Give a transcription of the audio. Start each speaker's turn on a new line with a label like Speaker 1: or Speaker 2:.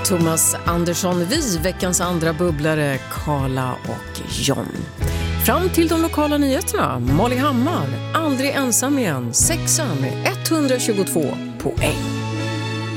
Speaker 1: Thomas Andersson, vi, veckans andra bubblare, Carla och John. Fram till de lokala nyheterna, Molly Hammar, aldrig ensam igen, 6 med 122 poäng.